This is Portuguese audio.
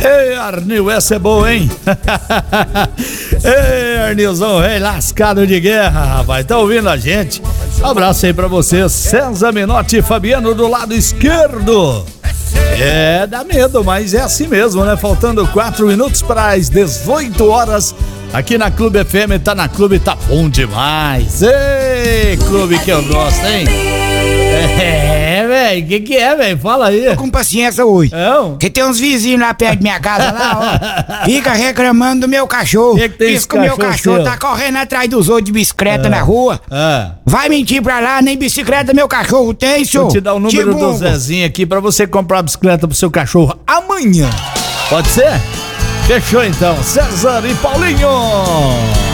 Ei, Arnil, essa é boa, hein? Ei, Arnilzão, rei lascado de guerra, rapaz, tá ouvindo a gente? Abraço aí pra você, César Menotti e Fabiano do lado esquerdo. É, dá medo, mas é assim mesmo, né? Faltando 4 minutos para as 18 horas aqui na Clube FM, tá na Clube, tá bom demais. Ei, Clube que eu gosto, hein? É, velho, que é, velho? Fala aí. Tô com paciência hoje. Não? Que tem uns vizinhos lá perto de minha casa, lá, ó. Fica reclamando do meu cachorro. Que tem Diz que o meu cachorro seu? tá correndo atrás dos outros de bicicleta na rua. Vai mentir pra lá, nem bicicleta meu cachorro tem, senhor. Vou te dar o número do Zezinho aqui pra você comprar a bicicleta pro seu cachorro amanhã. Pode ser? Fechou então. César e Paulinho.